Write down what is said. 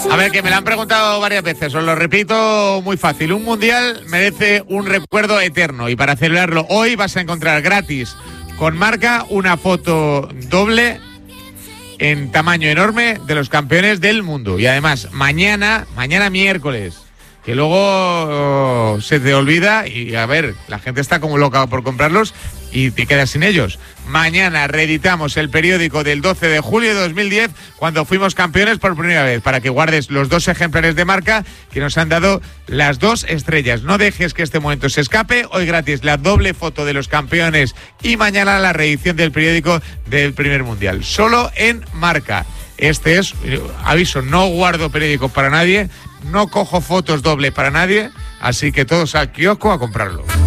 A ver, que me lo han preguntado varias veces, os lo repito muy fácil. Un mundial merece un recuerdo eterno y para celebrarlo hoy vas a encontrar gratis con Marca una foto doble en tamaño enorme de los campeones del mundo. Y además, mañana miércoles, que luego se te olvida y a ver, la gente está como loca por comprarlos y te quedas sin ellos. Mañana reeditamos el periódico del 12 de julio de 2010, cuando fuimos campeones por primera vez, para que guardes los 2 ejemplares de Marca que nos han dado las 2 estrellas. No dejes que este momento se escape. Hoy gratis la doble foto de los campeones y mañana la reedición del periódico del primer mundial. Solo en Marca. Este es, aviso, no guardo periódicos para nadie, no cojo fotos doble para nadie, así que todos al kiosco a comprarlo.